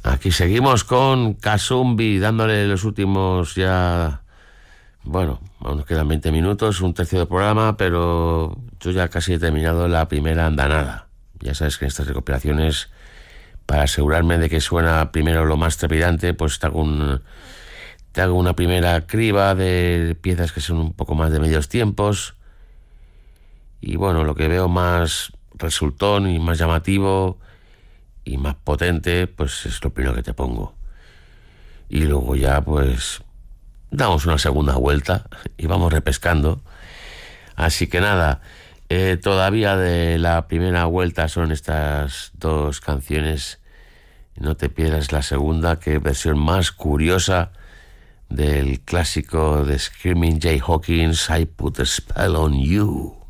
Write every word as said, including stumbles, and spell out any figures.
Aquí seguimos con Kazumbi, dándole los últimos ya... Bueno, aún nos quedan veinte minutos, un tercio del programa, pero yo ya casi he terminado la primera andanada. Ya sabes que en estas recopilaciones, para asegurarme de que suena primero lo más trepidante, pues te hago, un, te hago una primera criba de piezas que son un poco más de medios tiempos. Y bueno, lo que veo más resultón y más llamativo y más potente, pues es lo primero que te pongo. Y luego ya, pues, damos una segunda vuelta y vamos repescando. Así que nada, eh, todavía de la primera vuelta son estas dos canciones. No te pierdas la segunda, que versión más curiosa del clásico de Screaming Jay Hawkins, I Put a Spell on You.